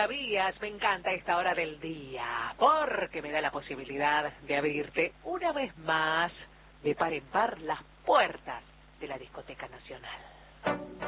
sabías, me encanta esta hora del día, porque me da la posibilidad de abrirte una vez más, de par en par, las puertas de la Discoteca Nacional.